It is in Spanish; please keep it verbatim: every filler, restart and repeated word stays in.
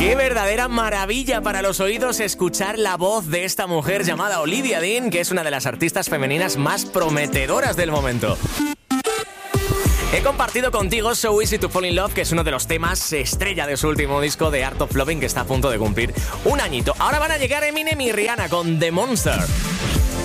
Qué verdadera maravilla para los oídos escuchar la voz de esta mujer llamada Olivia Dean, que es una de las artistas femeninas más prometedoras del momento. He compartido contigo So Easy to Fall in Love, que es uno de los temas estrella de su último disco de Art of Loving, que está a punto de cumplir un añito. Ahora van a llegar Eminem y Rihanna con The Monster.